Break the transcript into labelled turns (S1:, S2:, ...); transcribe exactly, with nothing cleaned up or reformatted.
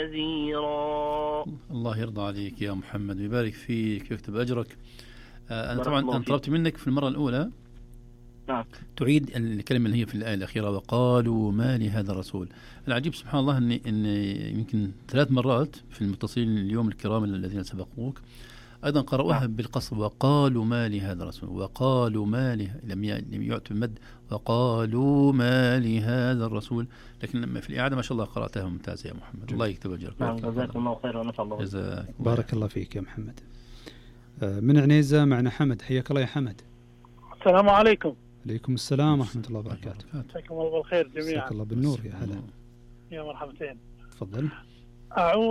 S1: نذيرا.
S2: الله يرضى عليك يا محمد ويبارك فيك ويكتب أجرك. آه أنا طبعا أنا طلبت منك في المرة الأولى
S1: نعم.
S2: تعيد الكلمة اللي هي في الآية الأخيرة وقالوا ما لهذا الرسول. العجيب سبحان الله أن إن يمكن ثلاث مرات في المتصلين اليوم الكرام الذين سبقوك أيضا قرأوها نعم. بالقصر وقالوا ما لهذا الرسول وقالوا ما له لم يعطوا المد وقالوا ما لهذا الرسول، لكن في الإعادة ما شاء الله قرأتها ممتازة يا محمد. جميل. الله يكتب أجرك.
S1: نعم جزاك الله خير ونسأل الله.
S2: جزاك
S3: بارك الله فيك يا محمد. من عنيزة معنا حمد، حياك الله يا حمد.
S4: السلام عليكم.
S3: عليكم السلام ورحمة الله وبركاته.
S4: مساكم الله بالخير جميعا.
S3: مساك الله بالنور يا هلا.
S4: يا مرحبتين.
S3: تفضل.
S4: أعوذ